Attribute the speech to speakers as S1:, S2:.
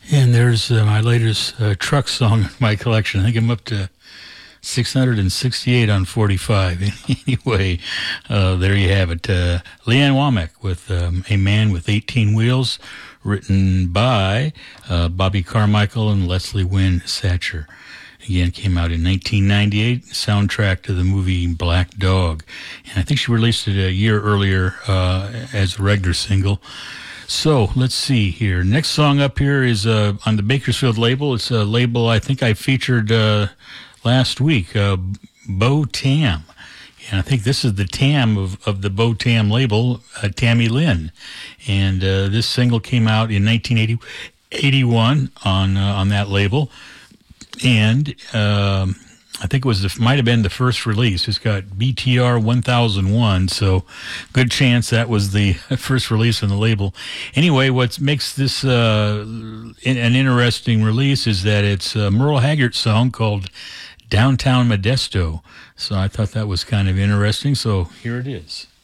S1: And there's my latest truck song in my collection. I think I'm up to 668 on 45. Anyway, there you have it. Leanne Womack with A Man with 18 Wheels, written by Bobby Carmichael and Leslie Wynn Satcher. Again, came out in 1998, soundtrack to the movie Black Dog. And I think she released it a year earlier as a regular single. So, let's see here. Next song up here is on the Bakersfield label. It's a label I think I featured last week, Bo Tam. And I think this is the Tam of the Bo Tam label, Tammy Lynn. And this single came out in 1981 on that label. And I think it might have been the first release. It's got BTR 1001, so good chance that was the first release on the label. Anyway, what makes this an interesting release is that it's a Merle Haggard song called Downtown Modesto. So I thought that was kind of interesting, so here it is.